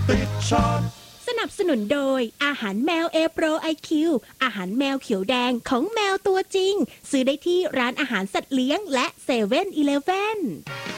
ติดชาร์ตสนับสนุนโดยอาหารแมว A Pro IQ อาหารแมวเขียวแดงของแมวตัวจริงซื้อได้ที่ร้านอาหารสัตว์เลี้ยงและ7-Eleven